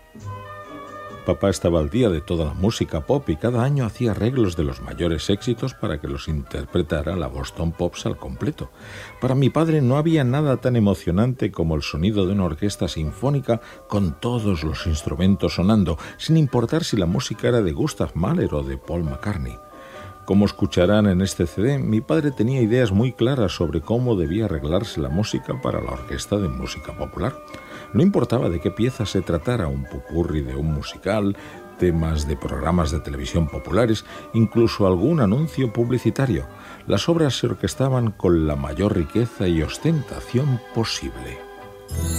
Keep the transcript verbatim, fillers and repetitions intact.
Papá estaba al día de toda la música pop y cada año hacía arreglos de los mayores éxitos para que los interpretara la Boston Pops al completo. Para mi padre no había nada tan emocionante como el sonido de una orquesta sinfónica con todos los instrumentos sonando, sin importar si la música era de Gustav Mahler o de Paul McCartney. Como escucharán en este C D, mi padre tenía ideas muy claras sobre cómo debía arreglarse la música para la orquesta de música popular. No importaba de qué pieza se tratara, un popurrí de un musical, temas de programas de televisión populares, incluso algún anuncio publicitario. Las obras se orquestaban con la mayor riqueza y ostentación posible.